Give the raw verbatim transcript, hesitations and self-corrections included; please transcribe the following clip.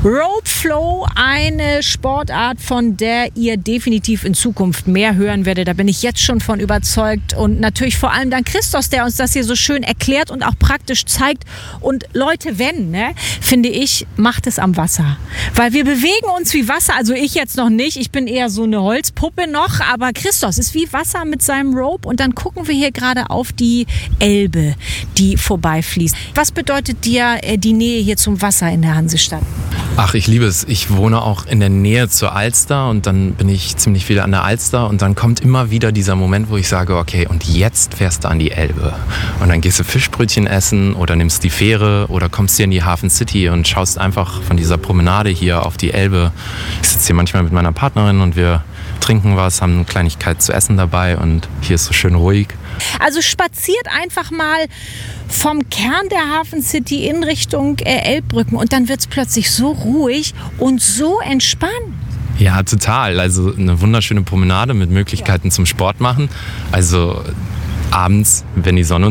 Rope Flow, eine Sportart, von der ihr definitiv in Zukunft mehr hören werdet. Da bin ich jetzt schon von überzeugt. Und natürlich vor allem dank Christos, der uns das hier so schön erklärt und auch praktisch zeigt. Und Leute, wenn, ne, finde ich, macht es am Wasser. Weil wir bewegen uns wie Wasser. Also ich jetzt noch nicht. Ich bin eher so eine Holzpuppe noch. Aber Christos ist wie Wasser mit seinem Rope. Und dann gucken wir hier gerade auf die Elbe, die vorbeifließt. Was bedeutet dir äh, die Nähe hier zum Wasser in der Hansestadt? Ach, ich liebe es. Ich wohne auch in der Nähe zur Alster und dann bin ich ziemlich viel an der Alster und dann kommt immer wieder dieser Moment, wo ich sage, okay, und jetzt fährst du an die Elbe. Und dann gehst du Fischbrötchen essen oder nimmst die Fähre oder kommst hier in die Hafen City und schaust einfach von dieser Promenade hier auf die Elbe. Ich sitze hier manchmal mit meiner Partnerin und wir trinken was, haben eine Kleinigkeit zu essen dabei und hier ist so schön ruhig. Also spaziert einfach mal vom Kern der Hafen City in Richtung äh, Elbbrücken und dann wird es plötzlich so ruhig und so entspannt. Ja, total. Also eine wunderschöne Promenade mit Möglichkeiten zum Sport machen. Also abends, wenn die Sonne